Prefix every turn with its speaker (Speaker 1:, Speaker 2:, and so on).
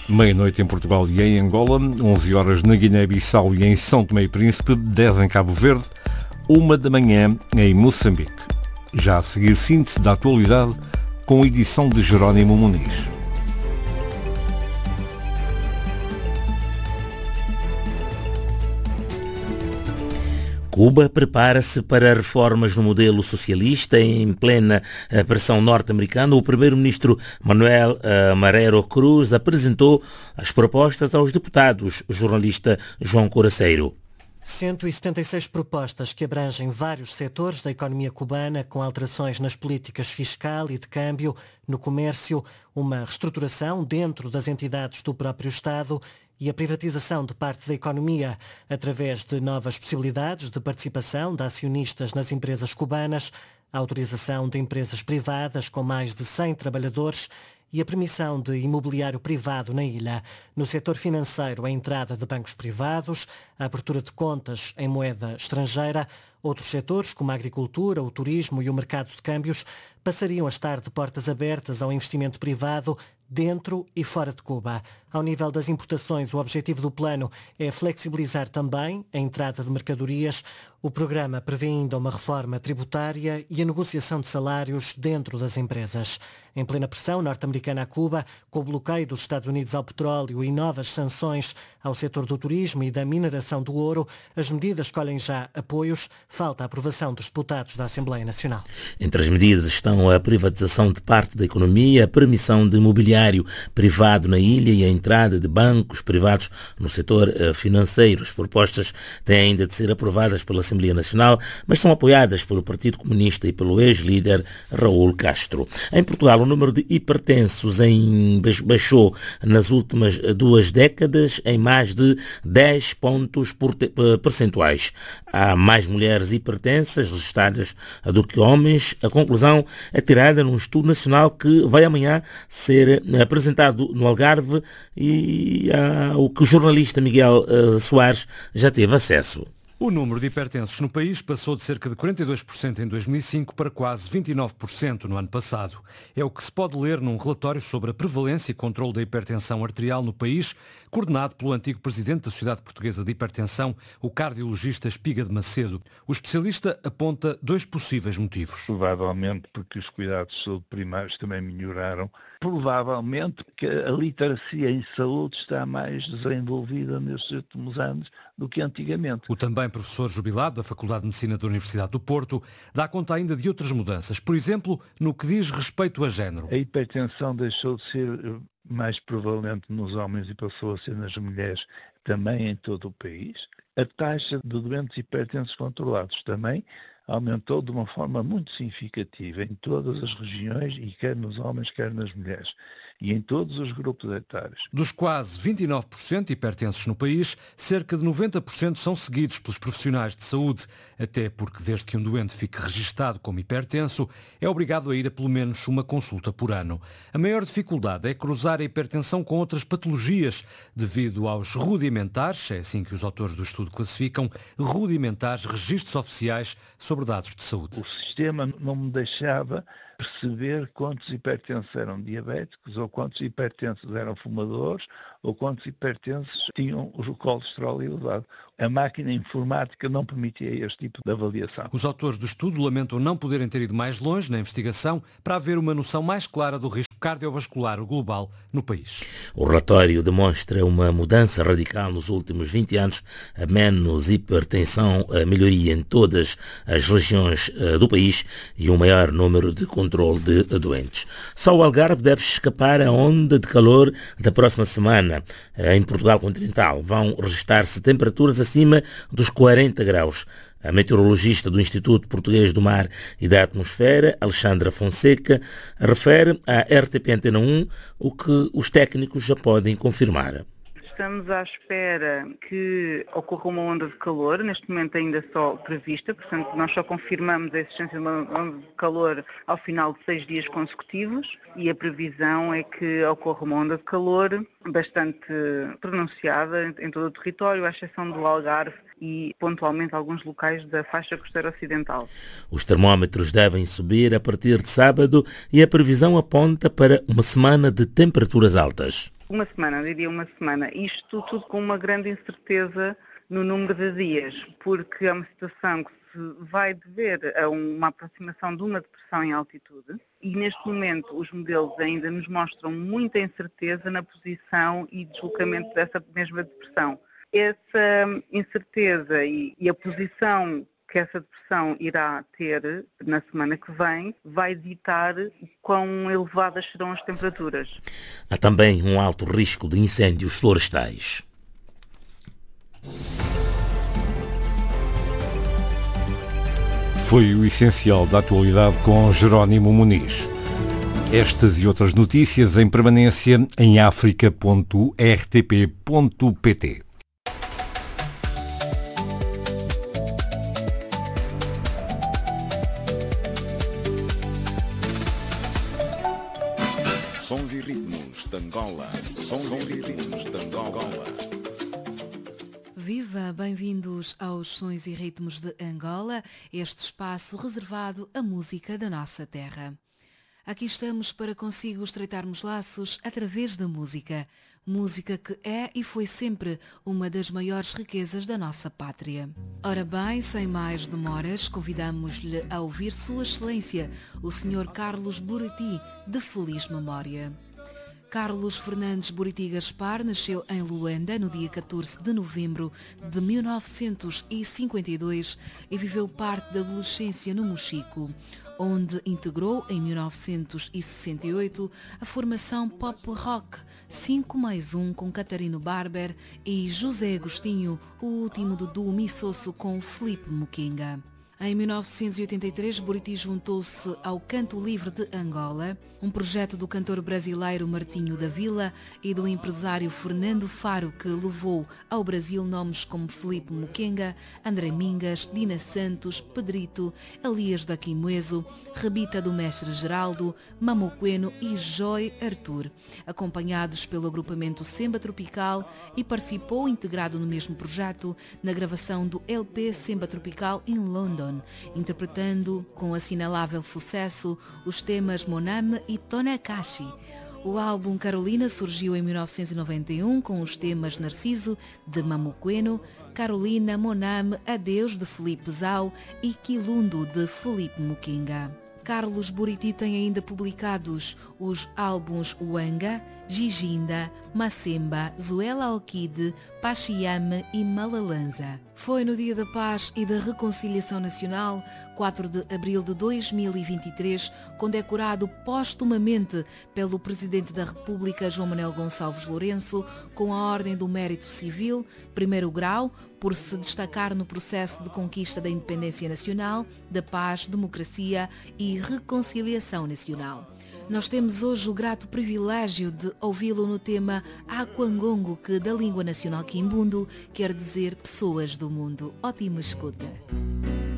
Speaker 1: Meia-noite em Portugal e em Angola, 11 horas na Guiné-Bissau e em São Tomé e Príncipe, 10 em Cabo Verde, 1 da manhã em Moçambique. Já a seguir, síntese da atualidade com a edição de Jerónimo Muniz.
Speaker 2: Cuba prepara-se para reformas no modelo socialista em plena pressão norte-americana. O primeiro-ministro Manuel Marrero Cruz apresentou as propostas aos deputados. O jornalista João Coraceiro.
Speaker 3: 176 propostas que abrangem vários setores da economia cubana, com alterações nas políticas fiscal e de câmbio, no comércio, uma reestruturação dentro das entidades do próprio Estado e a privatização de parte da economia, através de novas possibilidades de participação de acionistas nas empresas cubanas, a autorização de empresas privadas com mais de 100 trabalhadores e a permissão de imobiliário privado na ilha. No setor financeiro, a entrada de bancos privados, a abertura de contas em moeda estrangeira. Outros setores, como a agricultura, o turismo e o mercado de câmbios, passariam a estar de portas abertas ao investimento privado dentro e fora de Cuba. Ao nível das importações, o objetivo do plano é flexibilizar também a entrada de mercadorias. O programa prevê ainda uma reforma tributária e a negociação de salários dentro das empresas. Em plena pressão norte-americana a Cuba, com o bloqueio dos Estados Unidos ao petróleo e novas sanções ao setor do turismo e da mineração do ouro, as medidas colhem já apoios. Falta a aprovação dos deputados da Assembleia Nacional.
Speaker 2: Entre as medidas estão a privatização de parte da economia, a permissão de imobiliário privado na ilha e a entrada de bancos privados no setor financeiro. As propostas têm ainda de ser aprovadas pela Assembleia Nacional, mas são apoiadas pelo Partido Comunista e pelo ex-líder Raul Castro. Em Portugal, o número de hipertensos baixou nas últimas 2 décadas em mais de 10 pontos percentuais. Há mais mulheres hipertensas registradas do que homens. A conclusão é tirada num estudo nacional que vai amanhã ser apresentado no Algarve e o que o jornalista Miguel Soares já teve acesso.
Speaker 1: O número de hipertensos no país passou de cerca de 42% em 2005 para quase 29% no ano passado. É o que se pode ler num relatório sobre a prevalência e controle da hipertensão arterial no país, coordenado pelo antigo presidente da Sociedade Portuguesa de Hipertensão, o cardiologista Espiga de Macedo. O especialista aponta 2 possíveis motivos.
Speaker 4: Provavelmente porque os cuidados de saúde primários também melhoraram. Provavelmente que a literacia em saúde está mais desenvolvida nestes últimos anos do que antigamente.
Speaker 1: O também professor jubilado da Faculdade de Medicina da Universidade do Porto dá conta ainda de outras mudanças, por exemplo, no que diz respeito a género.
Speaker 4: A hipertensão deixou de ser mais prevalente nos homens e passou a ser nas mulheres também em todo o país. A taxa de doentes hipertensos controlados também aumentou de uma forma muito significativa em todas as regiões, e quer nos homens, quer nas mulheres, e em todos os grupos etários.
Speaker 1: Dos quase 29% hipertensos no país, cerca de 90% são seguidos pelos profissionais de saúde, até porque desde que um doente fique registado como hipertenso, é obrigado a ir a pelo menos uma consulta por ano. A maior dificuldade é cruzar a hipertensão com outras patologias, devido aos rudimentares, é assim que os autores do estudo classificam, rudimentares registros oficiais sobre dados de saúde.
Speaker 4: O sistema não me deixava perceber quantos hipertensos eram diabéticos, ou quantos hipertensos eram fumadores, ou quantos hipertensos tinham o colesterol elevado. A máquina informática não permitia este tipo de avaliação.
Speaker 1: Os autores do estudo lamentam não poderem ter ido mais longe na investigação para haver uma noção mais clara do risco cardiovascular global no país.
Speaker 2: O relatório demonstra uma mudança radical nos últimos 20 anos, a menos hipertensão, a melhoria em todas as regiões do país e um maior número de controle de doentes. Só o Algarve deve escapar à onda de calor da próxima semana. Em Portugal continental vão registrar-se temperaturas acima dos 40 graus. A meteorologista do Instituto Português do Mar e da Atmosfera, Alexandra Fonseca, refere à RTP Antena 1 o que os técnicos já podem confirmar.
Speaker 5: Estamos à espera que ocorra uma onda de calor, neste momento ainda só prevista, portanto nós só confirmamos a existência de uma onda de calor ao final de 6 dias consecutivos, e a previsão é que ocorra uma onda de calor bastante pronunciada em todo o território, à exceção do Algarve e pontualmente alguns locais da faixa costeira ocidental.
Speaker 2: Os termómetros devem subir a partir de sábado e a previsão aponta para uma semana de temperaturas altas.
Speaker 5: Uma semana, diria uma semana. Isto tudo com uma grande incerteza no número de dias, porque é uma situação que se vai dever a uma aproximação de uma depressão em altitude e neste momento os modelos ainda nos mostram muita incerteza na posição e deslocamento dessa mesma depressão. Essa incerteza e a posição que essa depressão irá ter na semana que vem vai ditar quão elevadas serão as temperaturas.
Speaker 2: Há também um alto risco de incêndios florestais.
Speaker 6: Foi o essencial da atualidade com Jerónimo Muniz. Estas e outras notícias em permanência em africa.rtp.pt.
Speaker 7: Sons e ritmos de Angola. Sons e ritmos de Angola.
Speaker 8: Viva, bem-vindos aos Sons e Ritmos de Angola, este espaço reservado à música da nossa terra. Aqui estamos para consigo estreitarmos laços através da música. Música que é e foi sempre uma das maiores riquezas da nossa pátria. Ora bem, sem mais demoras, convidamos-lhe a ouvir Sua Excelência, o Sr. Carlos Buriti, de feliz memória. Carlos Fernandes Buriti Gaspar nasceu em Luanda no dia 14 de novembro de 1952 e viveu parte da adolescência no Mochico, onde integrou em 1968 a formação Pop Rock 5+1 com Catarino Barber e José Agostinho, o último do duo Missosso com Filipe Mukenga. Em 1983, Buriti juntou-se ao Canto Livre de Angola, um projeto do cantor brasileiro Martinho da Vila e do empresário Fernando Faro, que levou ao Brasil nomes como Filipe Mukenga, André Mingas, Dina Santos, Pedrito, Elias da Quimoeso, Rebita do Mestre Geraldo, Mamoqueno e Joy Arthur, acompanhados pelo agrupamento Semba Tropical, e participou, integrado no mesmo projeto, na gravação do LP Semba Tropical em London, interpretando com assinalável sucesso os temas Moname e Tonakashi. O álbum Carolina surgiu em 1991 com os temas Narciso, de Mamoqueno, Carolina, Moname, Adeus, de Filipe Zau e Quilundo, de Filipe Mukenga. Carlos Buriti tem ainda publicados os álbuns Wanga, Giginda, Macemba, Zuela Okide, Pachiame e Malalanza. Foi no Dia da Paz e da Reconciliação Nacional, 4 de abril de 2023, condecorado póstumamente pelo Presidente da República, João Manuel Gonçalves Lourenço, com a Ordem do Mérito Civil, 1º grau, por se destacar no processo de conquista da independência nacional, da paz, democracia e reconciliação nacional. Nós temos hoje o grato privilégio de ouvi-lo no tema Aquangongo, que da língua nacional quimbundo quer dizer pessoas do mundo. Ótima escuta.